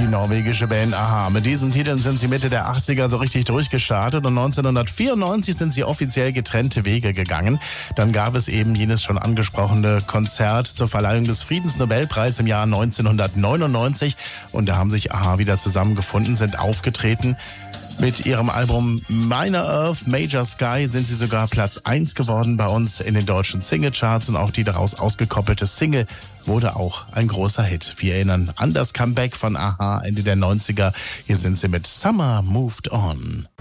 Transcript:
Die norwegische Band a-ha. Mit diesen Titeln sind sie Mitte der 80er so richtig durchgestartet und 1994 sind sie offiziell getrennte Wege gegangen. Dann gab es eben jenes schon angesprochene Konzert zur Verleihung des Friedensnobelpreises im Jahr 1999 und da haben sich a-ha wieder zusammengefunden, sind aufgetreten. Mit ihrem Album Minor Earth, Major Sky sind sie sogar Platz 1 geworden bei uns in den deutschen Singlecharts und auch die daraus ausgekoppelte Single wurde auch ein großer Hit. Wir erinnern an das Comeback von a-ha Ende der 90er. Hier sind sie mit Summer Moved On.